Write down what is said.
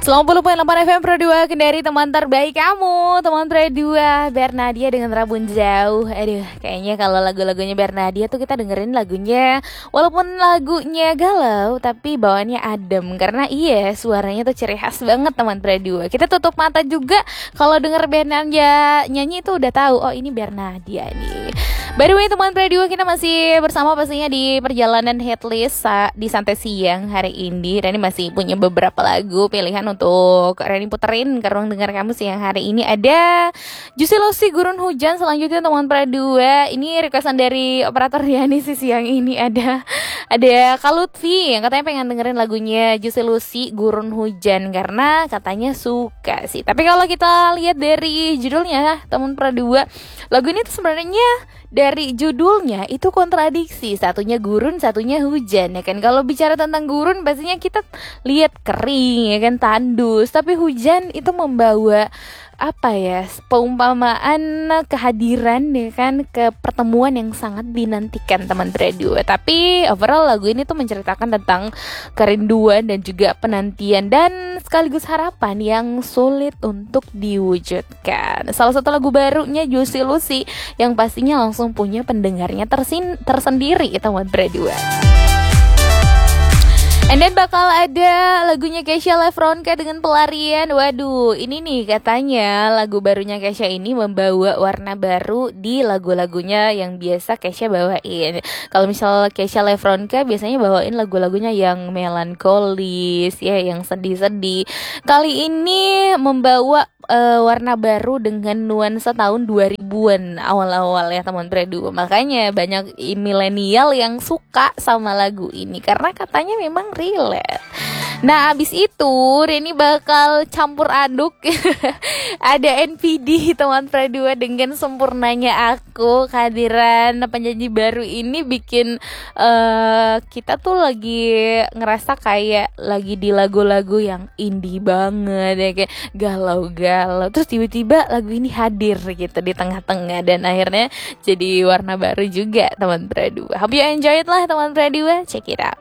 90.8 FM Pro 2 Kendari, teman terbaik kamu. Teman Pro 2 Bernadia dengan Rabun Jauh. Aduh, kayaknya kalau lagu-lagunya Bernadia tuh kita dengerin lagunya walaupun lagunya galau tapi bawaannya adem. Karena iya, suaranya tuh ciri khas banget teman Pro 2. Kita tutup mata juga kalau denger Bernadia nyanyi itu udah tahu, oh ini Bernadia nih. By the way teman Pro 2, kita masih bersama pastinya di perjalanan Headlist di Santai Siang hari ini. Reni masih punya beberapa lagu pilihan untuk Reni puterin ke ruang dengar kamu siang hari ini. Ada Juicy Lucy, Gurun Hujan. Selanjutnya teman Pro 2, ini requestan dari operator Riani sih siang ini. Ada Kak Lutfi yang katanya pengen dengerin lagunya Juicy Lucy, Gurun Hujan, karena katanya suka sih. Tapi kalau kita lihat dari judulnya teman Pro 2, lagu ini tuh sebenarnya dari judulnya itu kontradiksi, satunya gurun, satunya hujan, ya kan. Kalau bicara tentang gurun pastinya kita lihat kering, ya kan, tandus. Tapi hujan itu membawa apa ya, peumpamaan kehadiran, ya kan, ke pertemuan yang sangat dinantikan teman radio. Tapi overall lagu ini tuh menceritakan tentang kerinduan dan juga penantian dan sekaligus harapan yang sulit untuk diwujudkan. Salah satu lagu barunya Juicy Lucy yang pastinya langsung punya pendengarnya tersendiri teman radio. And then bakal ada lagunya Kesha Lefronka dengan Pelarian. Waduh, ini nih katanya lagu barunya Kesha ini membawa warna baru di lagu-lagunya yang biasa Kesha bawain. Kalau misal Kesha Lefronka biasanya bawain lagu-lagunya yang melankolis, ya, yang sedih-sedih. Kali ini membawa warna baru dengan nuansa tahun 2000-an awal-awal ya teman Predu. Makanya banyak milenial yang suka sama lagu ini karena katanya memang relate. Nah abis itu Reni bakal campur aduk ada NPD teman Predu dengan Sempurnanya Aku. Kehadiran penyanyi baru ini bikin kita tuh lagi ngerasa kayak lagi di lagu-lagu yang indie banget, ya, kayak galau-galau. Terus tiba-tiba lagu ini hadir gitu di tengah-tengah dan akhirnya jadi warna baru juga teman Predu. Hope you enjoy it lah teman Predu. Check it out.